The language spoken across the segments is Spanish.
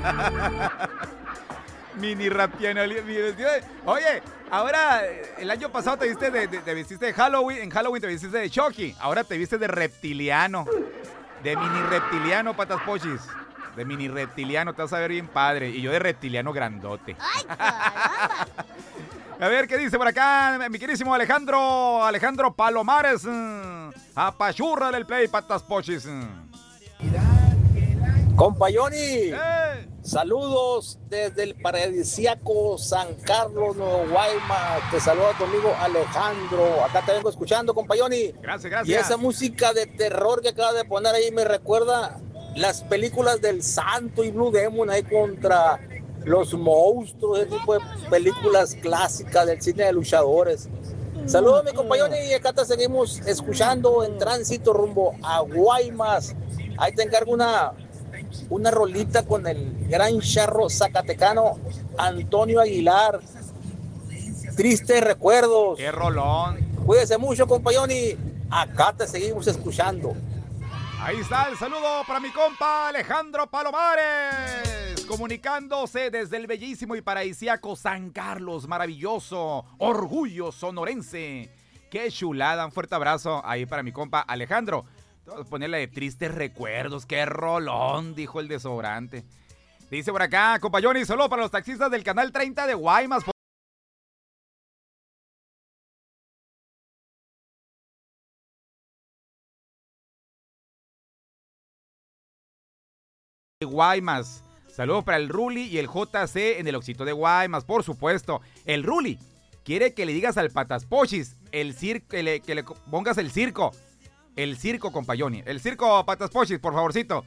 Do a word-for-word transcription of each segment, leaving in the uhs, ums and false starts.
Mini Raptiano. Oye, ahora, el año pasado te viste de, de, te vististe de Halloween, en Halloween te vististe de Chucky, ahora te viste de reptiliano, de mini reptiliano, patas pochis. De mini reptiliano, te vas a ver bien padre. Y yo de reptiliano grandote. ¡Ay, caramba! A ver, ¿qué dice por acá? Mi querísimo Alejandro, Alejandro Palomares. Apachurra del play, patas pochis. Compayoni, ¡Eh! saludos desde el paradisíaco San Carlos, Nuevo Guaymas. Te saluda tu amigo Alejandro. Acá te vengo escuchando, Compayoni. Gracias, gracias. Y esa música de terror que acabas de poner ahí me recuerda las películas del Santo y Blue Demon ahí contra los monstruos, ese tipo de películas clásicas del cine de luchadores. Saludos, mi compañero, y acá te seguimos escuchando en tránsito rumbo a Guaymas. Ahí te encargo una, una rolita con el gran charro zacatecano Antonio Aguilar. Tristes recuerdos. ¡Qué rolón! Cuídese mucho, compañero, y acá te seguimos escuchando. Ahí está el saludo para mi compa Alejandro Palomares, comunicándose desde el bellísimo y paradisíaco San Carlos, maravilloso, orgullo sonorense. Qué chulada, un fuerte abrazo ahí para mi compa Alejandro. Vamos a ponerle de tristes recuerdos, qué rolón, dijo el desodorante. Dice por acá, compa Johnny, solo para los taxistas del canal treinta de Guaymas. Guaymas. Saludos para el Ruli y el J C en el Oxito de Guaymas, por supuesto. El Ruli quiere que le digas al Patas Pochis el circo, que, le, que le pongas el circo. El circo, compayoni. El circo, Patas Pochis, por favorcito.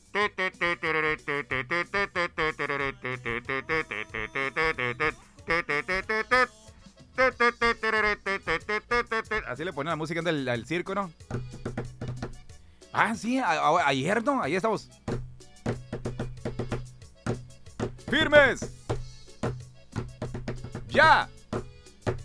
Así le ponen la música del, del circo, ¿no? Ah, sí, a, a, ayer, ¿no? Ahí estamos. ¡Firmes! ¡Ya!